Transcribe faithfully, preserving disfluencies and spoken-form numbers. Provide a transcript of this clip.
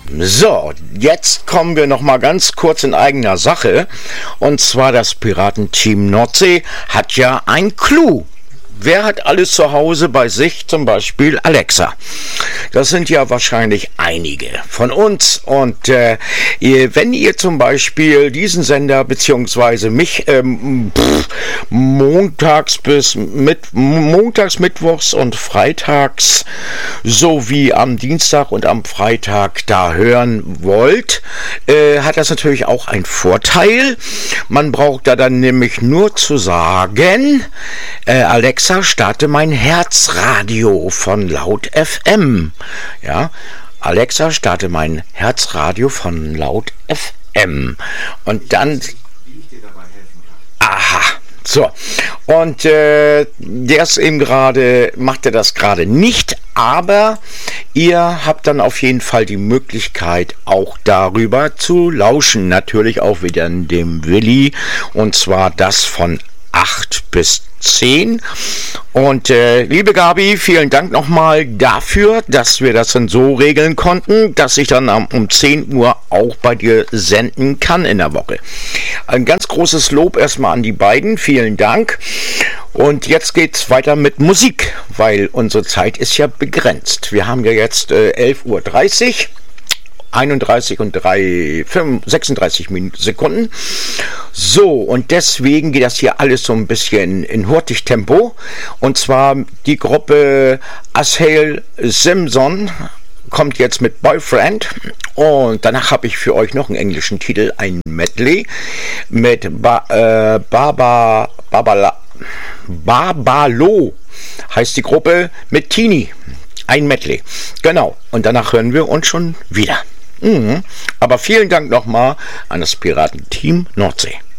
So, jetzt kommen wir noch mal ganz kurz in eigener Sache. Und zwar das Piratenteam Nordsee hat ja ein Clou. Wer hat alles zu Hause bei sich, zum Beispiel Alexa? Das sind ja wahrscheinlich einige von uns. Und äh, ihr, wenn ihr zum Beispiel diesen Sender beziehungsweise mich ähm, pff, montags bis mit montags, mittwochs und freitags sowie am Dienstag und am Freitag da hören wollt, äh, hat das natürlich auch einen Vorteil. Man braucht da dann nämlich nur zu sagen, äh, Alexa, starte mein Herzradio von Laut F M. Ja, Alexa, starte mein Herzradio von Laut F M. Und dann... Aha. So, und äh, der ist eben gerade, macht er das gerade nicht, aber ihr habt dann auf jeden Fall die Möglichkeit, auch darüber zu lauschen. Natürlich auch wieder in dem Willi, und zwar das von acht bis zehn. Und äh, liebe Gabi, vielen Dank nochmal dafür, dass wir das dann so regeln konnten, dass ich dann um, um zehn Uhr auch bei dir senden kann in der Woche. Ein ganz großes Lob erstmal an die beiden, vielen Dank. Und jetzt geht's weiter mit Musik, weil unsere Zeit ist ja begrenzt. Wir haben ja jetzt äh, elf Uhr dreißig. einunddreißig und drei, sechsunddreißig Sekunden. So, und deswegen geht das hier alles so ein bisschen in hurtig Tempo. Und zwar die Gruppe Ashale Simpson kommt jetzt mit Boyfriend. Und danach habe ich für euch noch einen englischen Titel, ein Medley mit ba, äh, Baba, Babala, Babalo heißt die Gruppe, mit Tini. Ein Medley. Genau. Und danach hören wir uns schon wieder. Mhm. Aber vielen Dank nochmal an das Piratenteam Nordsee.